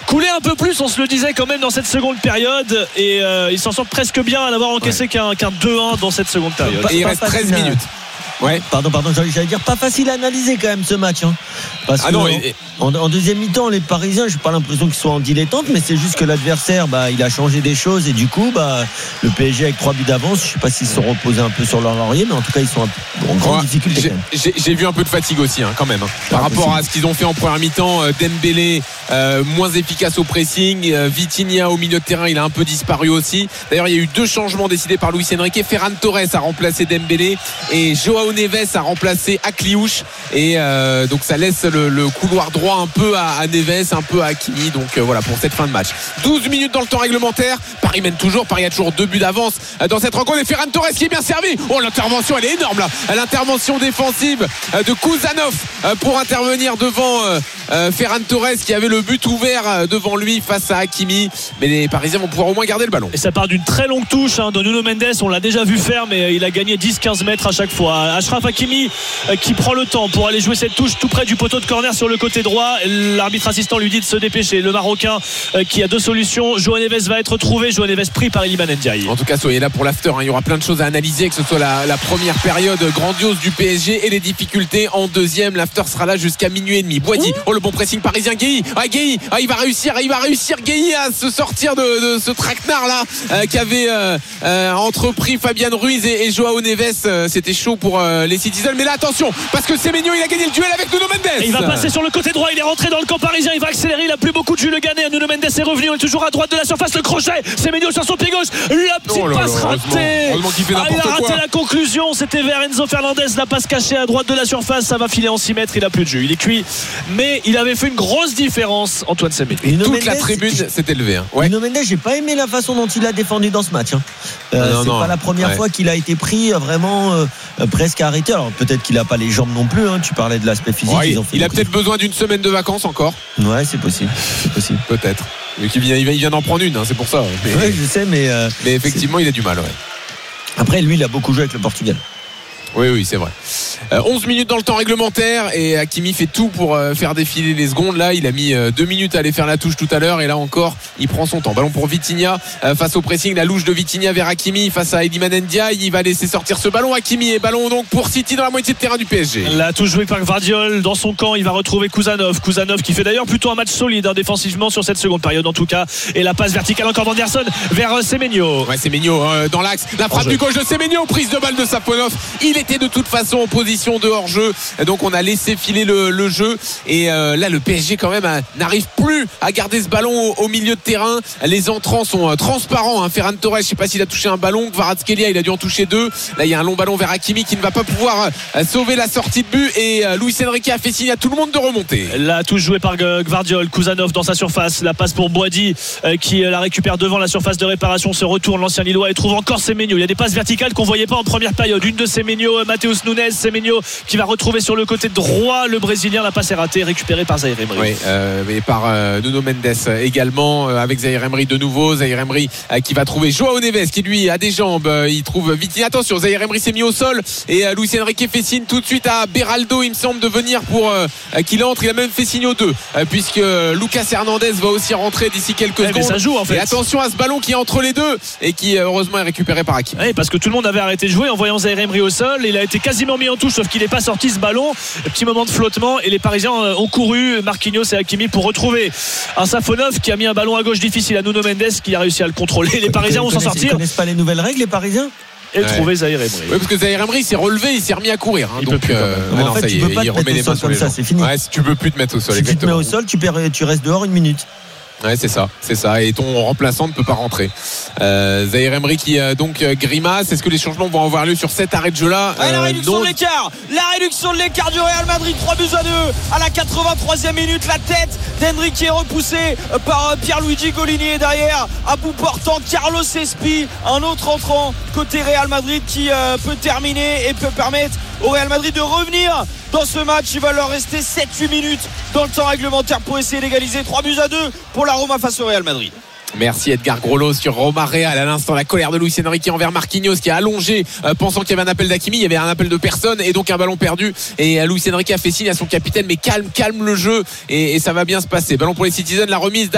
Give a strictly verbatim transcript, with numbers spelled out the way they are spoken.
couler un peu plus, on se le disait quand même dans cette seconde période, et euh, ils s'en sortent presque bien à n'avoir encaissé ouais. qu'un, qu'un deux un dans cette seconde période. Et il reste treize minutes. Ouais. Pardon, pardon, j'allais dire pas facile à analyser quand même ce match. Hein. Parce ah que non, en, et... en, en deuxième mi-temps, les Parisiens, j'ai pas l'impression qu'ils soient en dilettante, mais c'est juste que l'adversaire, bah, il a changé des choses et du coup, bah, le P S G avec trois buts d'avance, je sais pas s'ils se sont reposés un peu sur leur laurier, mais en tout cas, ils sont en grande ouais, difficulté. J'ai, j'ai, j'ai vu un peu de fatigue aussi, hein, quand même. Hein. Par ah, rapport possible. à ce qu'ils ont fait en première mi-temps, euh, Dembélé euh, moins efficace au pressing, euh, Vitinha au milieu de terrain, il a un peu disparu aussi. D'ailleurs, il y a eu deux changements décidés par Luis Enrique. Ferran Torres a remplacé Dembélé et Joao Neves a remplacé Akliouche, et euh, donc ça laisse le, le couloir droit un peu à, à Neves, un peu à Hakimi. Donc euh, voilà pour cette fin de match. douze minutes dans le temps réglementaire. Paris mène toujours. Paris a toujours deux buts d'avance dans cette rencontre. Et Ferran Torres qui est bien servi. Oh, l'intervention, elle est énorme là. L'intervention défensive de Kouzanov pour intervenir devant euh, Ferran Torres qui avait le but ouvert devant lui face à Hakimi. Mais les Parisiens vont pouvoir au moins garder le ballon. Et ça part d'une très longue touche hein, de Nuno Mendes. On l'a déjà vu faire, mais il a gagné dix à quinze mètres à chaque fois. Achraf Hakimi qui prend le temps pour aller jouer cette touche tout près du poteau de corner sur le côté droit. L'arbitre assistant lui dit de se dépêcher. Le Marocain qui a deux solutions. Joao Neves va être trouvé. Joao Neves pris par Iliman Ndiaye. En tout cas, soyez là pour l'after. Il y aura plein de choses à analyser, que ce soit la, la première période grandiose du P S G et les difficultés en deuxième. L'after sera là jusqu'à minuit et demi. Boisy, oh le bon pressing parisien. Guéhi, ah Guéhi, ah, il va réussir, il va réussir Guéhi à se sortir de, de ce traquenard là euh, qu'avait euh, euh, entrepris Fabian Ruiz et, et Joao Neves. Euh, c'était chaud pour euh, les Citizens. Mais là attention, parce que Semenyo il a gagné le duel avec Nuno Mendes. Et il va passer sur le côté droit, il est rentré dans le camp parisien, il va accélérer, il a plus beaucoup de jus le Ghanéen. Nuno Mendes est revenu, on est toujours à droite de la surface, le crochet, Semenyo sur son pied gauche, la petite oh là passe là, ratée. Heureusement, heureusement qu'il fait ah, il a raté quoi. la conclusion, c'était vers Enzo Fernandez, la passe cachée à droite de la surface, ça va filer en six mètres, il a plus de jus, il est cuit, mais il avait fait une grosse différence, Antoine Semenyo. Toute Mendes, la tribune s'est élevée. Hein. Ouais. Nuno Mendes, j'ai pas aimé la façon dont il a défendu dans ce match. Hein. Euh, non, c'est non. pas la première ouais. fois qu'il a été pris vraiment euh, presque arrêté. Alors peut-être qu'il a pas les jambes non plus. Hein. Tu parlais de l'aspect physique. Ouais, il a peut-être besoin d'une semaine de vacances encore. Ouais, c'est possible. C'est possible. Peut-être. Il vient, il vient d'en prendre une, hein, c'est pour ça. Mais, ouais, je sais, mais. Euh, mais effectivement, c'est... il a du mal. Ouais. Après, lui, il a beaucoup joué avec le Portugal. Oui, oui, c'est vrai. Euh, onze minutes dans le temps réglementaire et Hakimi fait tout pour euh, faire défiler les secondes. Là, il a mis euh, deux minutes à aller faire la touche tout à l'heure et là encore, il prend son temps. Ballon pour Vitinha euh, face au pressing, la louche de Vitinha vers Hakimi face à Iliman Ndiaye. Il va laisser sortir ce ballon. Hakimi et ballon donc pour City dans la moitié de terrain du P S G. La touche jouée par Gvardiol dans son camp. Il va retrouver Kouzanov. Kouzanov qui fait d'ailleurs plutôt un match solide hein, défensivement sur cette seconde période en tout cas. Et la passe verticale encore d'Anderson vers euh, Semenyo. Ouais, Semenyo euh, dans l'axe. La frappe du gauche de Semenyo. Prise de balle de Safonov. Il était de toute façon en position de hors-jeu, donc on a laissé filer le, le jeu et euh, là le P S G quand même hein, n'arrive plus à garder ce ballon au, au milieu de terrain. Les entrants sont euh, transparents hein. Ferran Torres, je sais pas s'il a touché un ballon, Kvaratskhelia il a dû en toucher deux. Là il y a un long ballon vers Hakimi qui ne va pas pouvoir euh, sauver la sortie de but et euh, Luis Enrique a fait signe à tout le monde de remonter. La touche jouée par Gvardiol, Kouzanov dans sa surface, la passe pour Boadi euh, qui euh, la récupère devant la surface de réparation, se retourne l'ancien Lillois et trouve encore Semenyo. Il y a des passes verticales qu'on voyait pas en première période, une de Semenyo, Matheus Nunes, Semenyo qui va retrouver sur le côté droit le Brésilien. La passe est ratée, récupérée par Zaïre Emery. Oui, euh, mais par euh, Nuno Mendes également euh, avec Zaïre Emery de nouveau. Zaïre Emery euh, qui va trouver Joao Neves qui lui a des jambes. Euh, il trouve Vitinha. Attention, Zaïre Emery s'est mis au sol et euh, Luis Enrique fait signe tout de suite à Beraldo, il me semble, de venir pour euh, qu'il entre. Il a même fait signe aux deux euh, puisque Lucas Hernandez va aussi rentrer d'ici quelques ouais, secondes. Ça joue en fait. Et attention à ce ballon qui est entre les deux et qui heureusement est récupéré par Hakimi. Oui, parce que tout le monde avait arrêté de jouer en voyant Zaïre Emery au sol. Il a été quasiment mis en touche sauf qu'il n'est pas sorti ce ballon. Petit moment de flottement et les Parisiens ont couru, Marquinhos et Hakimi, pour retrouver un Safonov qui a mis un ballon à gauche difficile à Nuno Mendes qui a réussi à le contrôler. Les Parisiens vont s'en sortir. Ils connaissent pas les nouvelles règles, les Parisiens. Et ouais. trouver Zaïre Emery. Oui, parce que Zaïre Emery s'est relevé, il s'est remis à courir. Hein, il donc, peut plus, euh, en non, fait, ça tu y peux est, pas il remet les mains sur les ça, c'est fini. Ouais, si tu peux plus te mettre au sol. Si exactement. Tu te mets au sol, tu, perds, tu restes dehors une minute. Ouais, c'est ça, c'est ça. Et ton remplaçant ne peut pas rentrer. Euh, Zaïre Emery qui euh, donc euh, grimace. Est-ce que les changements vont avoir lieu sur cet arrêt de jeu là euh, La réduction non. de l'écart, la réduction de l'écart du Real Madrid, trois buts à deux à la quatre-vingt-troisième minute. La tête d'Henrique est repoussée par Pierluigi Golini et derrière à bout portant Carlos Espi, un autre entrant côté Real Madrid qui euh, peut terminer et peut permettre au Real Madrid de revenir dans ce match. Il va leur rester sept huit minutes dans le temps réglementaire pour essayer d'égaliser. Trois buts à deux pour la Roma face au Real Madrid. Merci Edgar Groslo sur Roma Real. À l'instant, la colère de Luis Enrique envers Marquinhos qui a allongé euh, pensant qu'il y avait un appel d'Hakimi. Il y avait un appel de personne et donc un ballon perdu et euh, Luis Enrique a fait signe à son capitaine mais calme, calme le jeu et, et ça va bien se passer. Ballon pour les Citizens, la remise